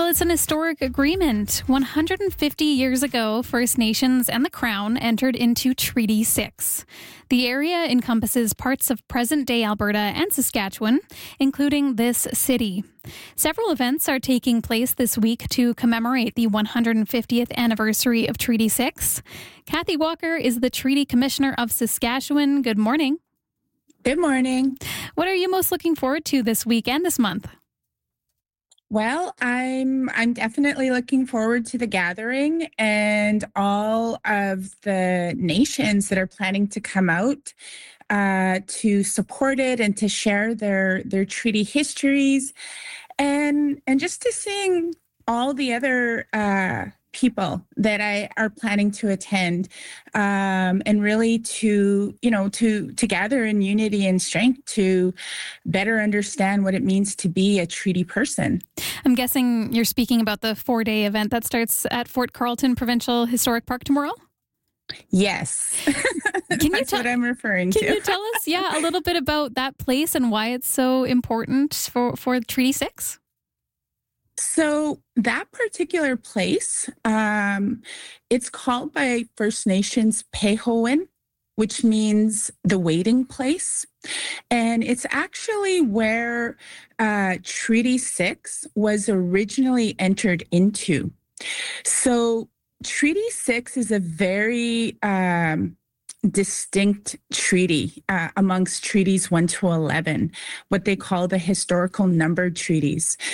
Well, it's an historic agreement. 150 years ago, First Nations and the Crown entered into Treaty 6. The area encompasses parts of present-day Alberta and Saskatchewan, including this city. Several events are taking place this week to commemorate the 150th anniversary of Treaty 6. Kathy Walker is the Treaty Commissioner of Saskatchewan. Good morning. Good morning. What are you most looking forward to this week and this month? Well, I'm definitely looking forward to the gathering and all of the nations that are planning to come out to support it and to share their treaty histories and just to sing all the other people that are planning to attend and really to gather in unity and strength to better understand what it means to be a treaty person. I'm guessing you're speaking about the 4-day event that starts at Fort Carlton Provincial Historic Park tomorrow? Yes. That's what I'm referring to. Can you tell us, a little bit about that place and why it's so important for Treaty 6? So that particular place, it's called by First Nations Pehowen, which means the waiting place. And it's actually where Treaty 6 was originally entered into. So Treaty 6 is a very distinct treaty amongst treaties 1 to 11, what they call the historical numbered treaties.